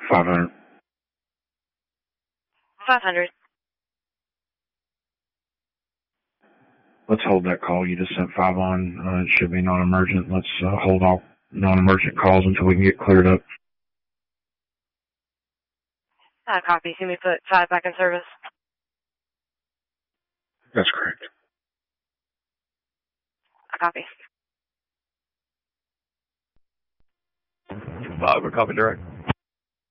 500. 500. Let's hold that call. You just sent 5 on. It should be non-emergent. Let's hold all non-emergent calls until we can get cleared up. Copy. See me put 5 back in service. That's correct. Copy. 5, copy direct.